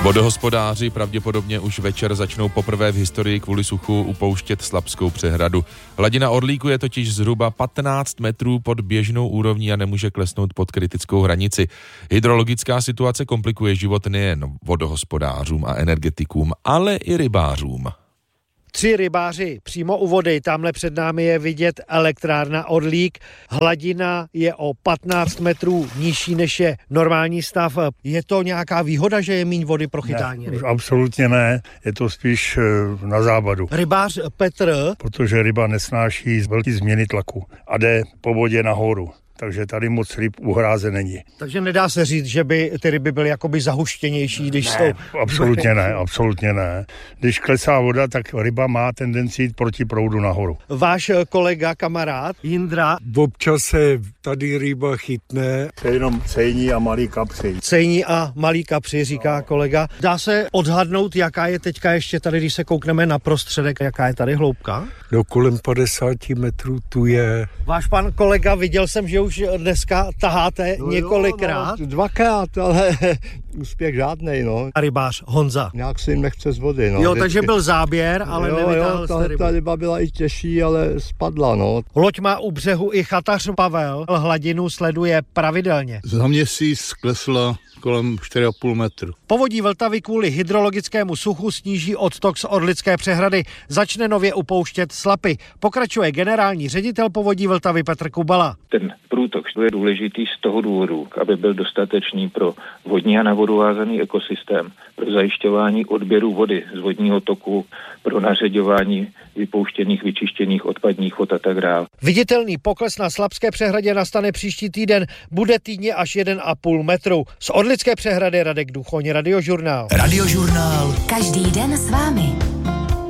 Vodohospodáři pravděpodobně už večer začnou poprvé v historii kvůli suchu upouštět Slapskou přehradu. Hladina Orlíku je totiž zhruba 15 metrů pod běžnou úrovní a nemůže klesnout pod kritickou hranici. Hydrologická situace komplikuje život nejen vodohospodářům a energetikům, ale i rybářům. 3 rybáři přímo u vody, tamhle před námi je vidět elektrárna Orlík. Hladina je o 15 metrů nižší, než je normální stav. Je to nějaká výhoda, že je míň vody pro chytání ryb? Absolutně ne, je to spíš na zábadu. Rybář Petr. Protože ryba nesnáší velké změny tlaku a jde po vodě nahoru. Takže tady moc ryb u hráze není. Takže nedá se říct, že by ty ryby byly jakoby zahuštěnější, když jsou... Absolutně ne. Když klesá voda, tak ryba má tendenci jít proti proudu nahoru. Váš kolega, kamarád Jindra. Občas se tady ryba chytne. To je jenom cejní a malý kapři. Cejní a malý kapři, říká kolega. Dá se odhadnout, jaká je teďka ještě tady, když se koukneme na prostředek, jaká je tady hloubka? No kolem 50 metrů tu je. Váš pan kolega, viděl jsem, že už dneska taháte několikrát. No, 2krát, ale úspěch žádnej, no. A rybář Honza. Nějak si jim nechce z vody, no. Jo, takže byl záběr, ale nevytáhl jste rybu. Ta ryba byla i těžší, ale spadla, no. Loď má u břehu i chatař Pavel. Hladinu sleduje pravidelně. Za měsíc klesla kolem 4,5 metru. Povodí Vltavy kvůli hydrologickému suchu sníží odtok z Orlické přehrady. Začne nově upouštět Slapy. Pokračuje generální ředitel Povodí Vltavy Petr Kubala. Ten průtok je důležitý z toho důvodu, aby byl dostatečný pro vodní a na vodu vázaný ekosystém, pro zajišťování odběru vody z vodního toku, pro nařeďování vypouštěných, vyčištěných odpadních vod a tak dále. Viditelný pokles na Slapské přehradě nastane příští týden, bude týdně až 1,5 metru. Z Orlické přehrady Radek Duchoň, Radiožurnál. Radiožurnál. Každý den s vámi.